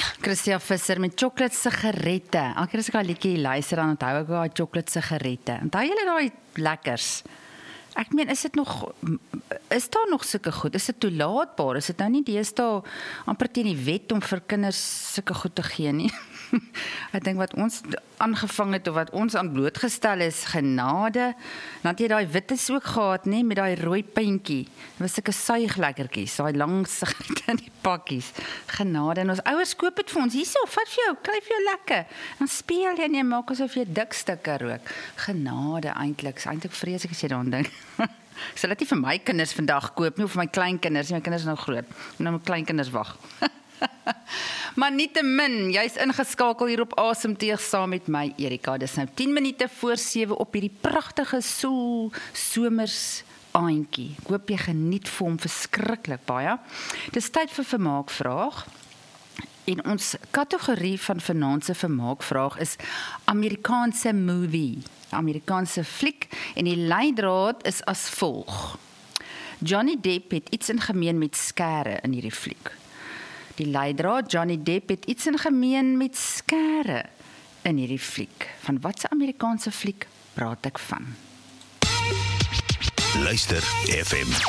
Christia Visser met chocolate sigarette. Elke keer as ek daai liedjie luister, dan onthou ek daai chocolate sigarette. Onthou julle daai lekkers? Ek meen, is daar nog sulke goed? Is dit toelaatbaar? Is dit nou nie deesdae amper teen die wet om vir kinders sulke goed te gee nie? Ek dink wat ons aangevang het, of wat ons aan blootgestel is, genade. Dan het jy daai wittes ook gehad, nee, met daai rooi puntjie. Dit was sulke suiglekkertjies, daai lang sigarette in die pakkies. Genade. En ons ouers koop dit vir ons. Hierso, vat vir jou, kry vir jou lekker. Dan speel jy en jy maak asof jy dik stukke rook. Genade eintlik. Is eintlik vreeslik as jy daaraan dink. Ek sal dit nie vir my kinders vandag koop nie, of vir my kleinkinders. My kinders is nou groot. Nou my kleinkinders wag. Maar nietemin, jy is ingeskakel hier op Asemteug saam met my, Erika. Dis nou 10 minute voor 7 op hierdie pragtige somers aandjie. Ek hoop jy geniet vir hom verskriklik baie. Dis tyd vir vermaakvraag. En ons kategorie van vanaand se vermaakvraag is Amerikaanse movie, Amerikaanse fliek, en die leidraad is as volg. Johnny Depp het iets in gemeen met skere in hierdie fliek. Die leidraad, Johnny Depp het iets in gemeen met skere in hierdie fliek. Van watse Amerikaanse fliek praat ek van? Luister FM.